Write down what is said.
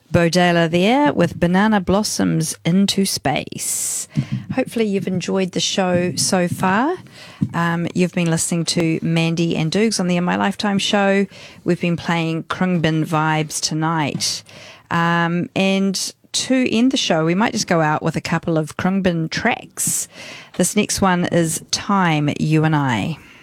Bodela there with Banana Blossoms Into Space. Hopefully you've enjoyed the show so far. You've been listening to Mandy and Dukes on the In My Lifetime show. We've been playing Krungbin vibes tonight. And to end the show, we might just go out with a couple of Krungbin tracks. This next one is Time, You and I.